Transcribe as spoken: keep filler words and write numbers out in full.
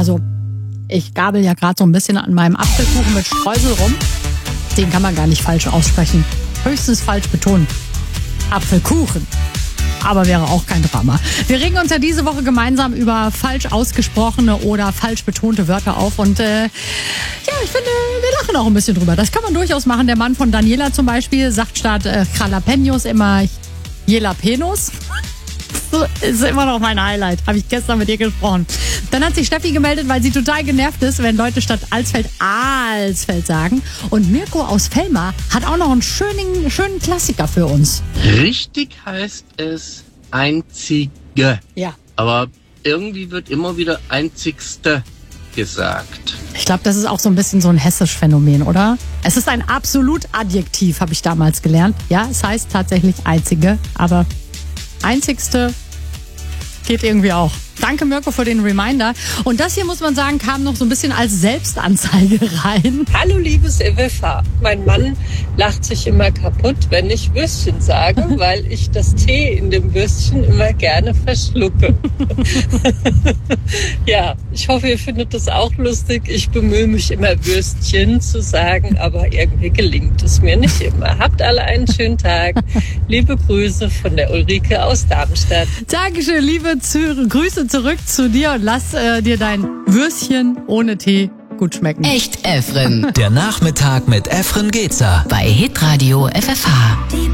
Also, ich gabel ja gerade so ein bisschen an meinem Apfelkuchen mit Streusel rum. Den kann man gar nicht falsch aussprechen. Höchstens falsch betonen. Apfelkuchen. Aber wäre auch kein Drama. Wir regen uns ja diese Woche gemeinsam über falsch ausgesprochene oder falsch betonte Wörter auf. Und äh, ja, ich finde, wir lachen auch ein bisschen drüber. Das kann man durchaus machen. Der Mann von Daniela zum Beispiel sagt statt äh, Jalapenos immer Jalapenos. Das ist immer noch mein Highlight. Habe ich gestern mit ihr gesprochen. Dann hat sich Steffi gemeldet, weil sie total genervt ist, wenn Leute statt Alsfeld Alsfeld sagen. Und Mirko aus Velma hat auch noch einen schönen, schönen Klassiker für uns. Richtig heißt es einzige. Ja. Aber irgendwie wird immer wieder einzigste gesagt. Ich glaube, das ist auch so ein bisschen so ein hessisch Phänomen, oder? Es ist ein Absolut-Adjektiv, habe ich damals gelernt. Ja, es heißt tatsächlich einzige, aber einzigste geht irgendwie auch. Danke, Mirko, für den Reminder. Und das hier, muss man sagen, kam noch so ein bisschen als Selbstanzeige rein. Hallo, liebes E W F H. Mein Mann lacht sich immer kaputt, wenn ich Würstchen sage, weil ich das T in dem Würstchen immer gerne verschlucke. Ja, ich hoffe, ihr findet das auch lustig. Ich bemühe mich immer, Würstchen zu sagen, aber irgendwie gelingt es mir nicht immer. Habt alle einen schönen Tag. Liebe Grüße von der Ulrike aus Darmstadt. Dankeschön, liebe Zü- Grüße zurück zu dir und lass äh, dir dein Würstchen ohne Tee gut schmecken. Echt Efren. Der Nachmittag mit Efren Gezer. Bei Hitradio F F H.